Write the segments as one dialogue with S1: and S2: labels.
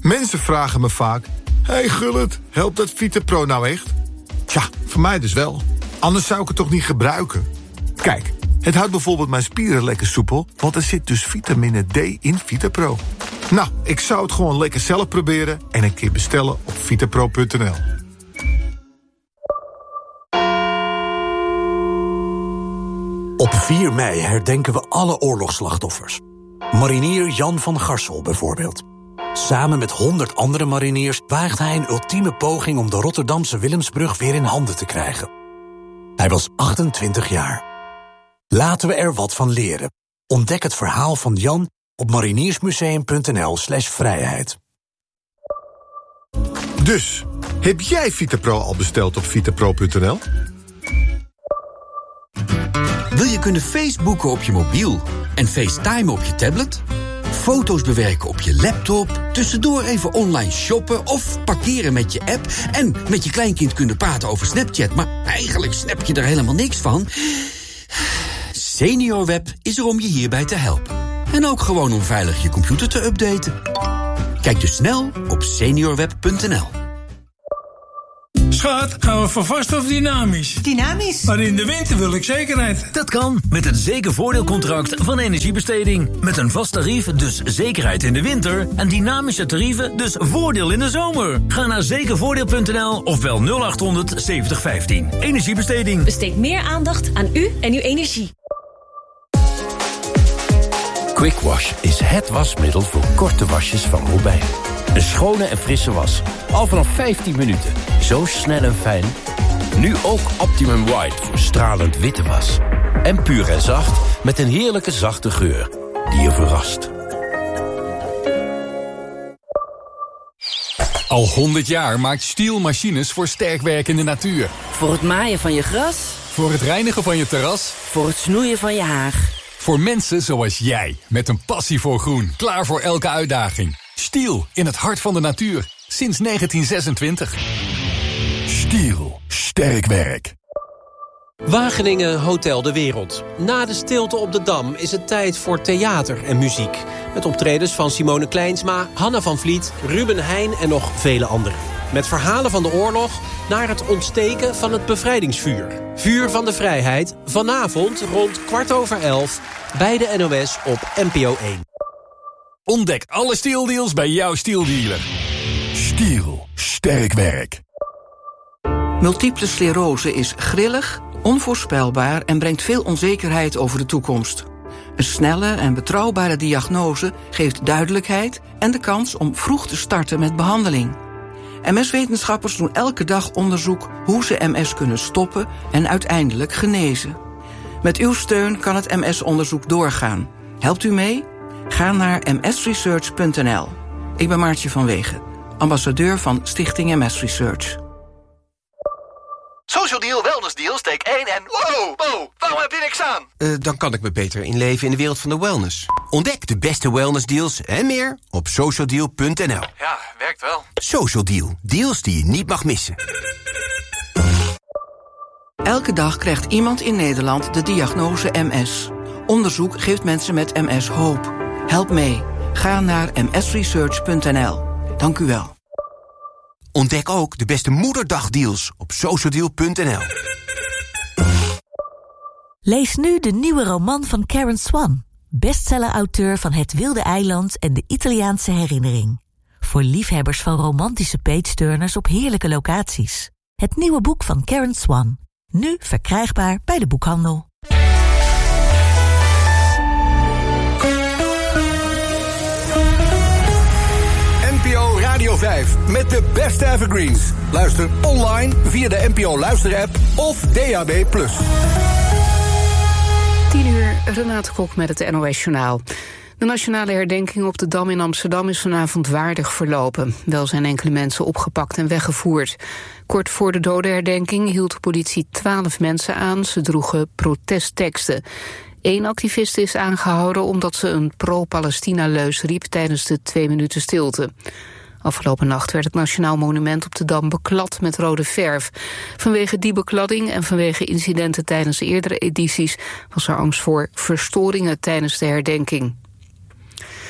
S1: Mensen vragen me vaak... Hey Gullit, helpt dat VitaPro nou echt? Tja, voor mij dus wel. Anders zou ik het toch niet gebruiken? Kijk, het houdt bijvoorbeeld mijn spieren lekker soepel... want er zit dus vitamine D in VitaPro. Nou, ik zou het gewoon lekker zelf proberen... en een keer bestellen op vitapro.nl.
S2: Op 4 mei herdenken we alle oorlogsslachtoffers. Marinier Jan van Garsel bijvoorbeeld. Samen met 100 andere mariniers waagt hij een ultieme poging... om de Rotterdamse Willemsbrug weer in handen te krijgen. Hij was 28 jaar. Laten we er wat van leren. Ontdek het verhaal van Jan op mariniersmuseum.nl/vrijheid.
S1: Dus, heb jij VitaPro al besteld op vitapro.nl?
S3: Wil je kunnen Facebooken op je mobiel en FaceTime op je tablet? Foto's bewerken op je laptop, tussendoor even online shoppen of parkeren met je app en met je kleinkind kunnen praten over Snapchat, maar eigenlijk snap je er helemaal niks van? SeniorWeb is er om je hierbij te helpen. En ook gewoon om veilig je computer te updaten. Kijk dus snel op seniorweb.nl.
S4: Schat, gaan we voor vast of dynamisch?
S5: Dynamisch.
S4: Maar in de winter wil ik zekerheid.
S6: Dat kan met het zekervoordeelcontract van Energiebesteding. Met een vast tarief, dus zekerheid in de winter. En dynamische tarieven, dus voordeel in de zomer. Ga naar zekervoordeel.nl of bel 0800 7015. Energiebesteding.
S7: Besteed meer aandacht aan u en uw energie.
S8: Quick Wash is het wasmiddel voor korte wasjes van Robijn. Een schone en frisse was. Al vanaf 15 minuten. Zo snel en fijn. Nu ook Optimum White voor stralend witte was. En puur en zacht met een heerlijke zachte geur die je verrast.
S9: Al 100 jaar maakt Stihl machines voor sterkwerkende natuur.
S10: Voor het maaien van je gras.
S9: Voor het reinigen van je terras.
S10: Voor het snoeien van je haag.
S9: Voor mensen zoals jij, met een passie voor groen. Klaar voor elke uitdaging. Stihl, in het hart van de natuur. Sinds 1926. Stihl, sterk werk.
S11: Wageningen Hotel de Wereld. Na de stilte op de Dam is het tijd voor theater en muziek. Met optredens van Simone Kleinsma, Hanna van Vliet, Ruben Heijn en nog vele anderen. Met verhalen van de oorlog naar het ontsteken van het bevrijdingsvuur. Vuur van de Vrijheid, vanavond rond 11:15 bij de NOS op NPO 1.
S9: Ontdek alle Stihl-deals bij jouw Stihl-dealer. Stihl, sterk werk.
S12: Multiple sclerose is grillig, onvoorspelbaar en brengt veel onzekerheid over de toekomst. Een snelle en betrouwbare diagnose geeft duidelijkheid en de kans om vroeg te starten met behandeling. MS-wetenschappers doen elke dag onderzoek hoe ze MS kunnen stoppen en uiteindelijk genezen. Met uw steun kan het MS-onderzoek doorgaan. Helpt u mee? Ga naar msresearch.nl. Ik ben Maartje van Wegen, ambassadeur van Stichting MS Research.
S13: Social Deal, Wellness Deal, steek 1 en... Wow, waarom heb je niks aan?
S14: Dan kan ik me beter inleven in de wereld van de wellness. Ontdek de beste wellness deals en meer op socialdeal.nl.
S13: Ja, werkt wel.
S14: Social Deal, deals die je niet mag missen.
S12: Elke dag krijgt iemand in Nederland de diagnose MS. Onderzoek geeft mensen met MS hoop. Help mee. Ga naar msresearch.nl. Dank u wel.
S14: Ontdek ook de beste moederdagdeals op socialdeal.nl.
S15: Lees nu de nieuwe roman van Karen Swan, bestseller-auteur van Het Wilde Eiland en de Italiaanse Herinnering. Voor liefhebbers van romantische page-turners op heerlijke locaties. Het nieuwe boek van Karen Swan. Nu verkrijgbaar bij de boekhandel.
S2: NPO Radio 5 met de beste evergreens. Luister online via de NPO Luister-app of DAB+.
S16: 10:00, Renate Kok met het NOS Journaal. De nationale herdenking op de Dam in Amsterdam is vanavond waardig verlopen. Wel zijn enkele mensen opgepakt en weggevoerd. Kort voor de dodenherdenking hield de politie 12 mensen aan. Ze droegen protestteksten. 1 activiste is aangehouden omdat ze een pro-Palestina-leus riep tijdens de 2 minuten stilte. Afgelopen nacht werd het Nationaal Monument op de Dam beklad met rode verf. Vanwege die bekladding en vanwege incidenten tijdens eerdere edities was er angst voor verstoringen tijdens de herdenking.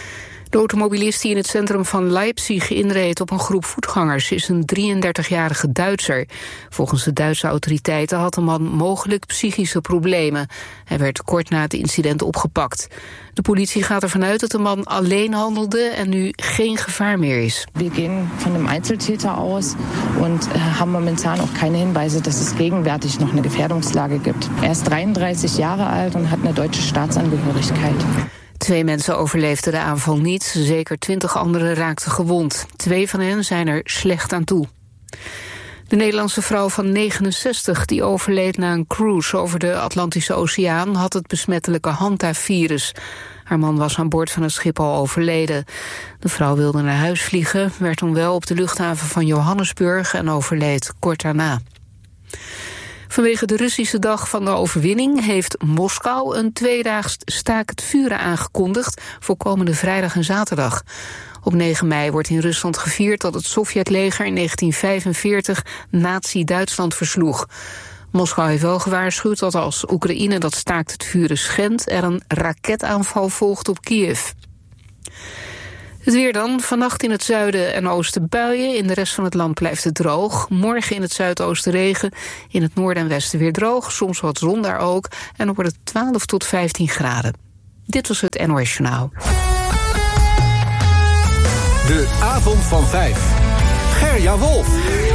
S16: De automobilist die in het centrum van Leipzig inreed op een groep voetgangers is een 33-jarige Duitser. Volgens de Duitse autoriteiten had de man mogelijk psychische problemen. Hij werd kort na het incident opgepakt. De politie gaat ervan uit dat de man alleen handelde en nu geen gevaar meer is.
S5: We gaan van een Einzeltäter aus en hebben momentan ook geen hinweise dat het gegenwärtig nog een gefährdungslage gibt. Er is 33 jaar oud en heeft een Duitse staatsangehörigheid.
S16: 2 mensen overleefden de aanval niet, zeker 20 anderen raakten gewond. 2 van hen zijn er slecht aan toe. De Nederlandse vrouw van 69 die overleed na een cruise over de Atlantische Oceaan had het besmettelijke Hanta-virus. Haar man was aan boord van het schip al overleden. De vrouw wilde naar huis vliegen, werd onwel op de luchthaven van Johannesburg en overleed kort daarna. Vanwege de Russische dag van de overwinning heeft Moskou een 2-daags staakt het vuren aangekondigd voor komende vrijdag en zaterdag. Op 9 mei wordt in Rusland gevierd dat het Sovjetleger in 1945 Nazi-Duitsland versloeg. Moskou heeft wel gewaarschuwd dat als Oekraïne dat staakt het vuren schendt er een raketaanval volgt op Kiev. Het weer dan. Vannacht in het zuiden en oosten buien. In de rest van het land blijft het droog. Morgen in het zuidoosten regen. In het noorden en westen weer droog. Soms wat zon daar ook. En dan wordt het 12 tot 15 graden. Dit was het NOS Journaal.
S2: De avond van 5. Gerja Wolf.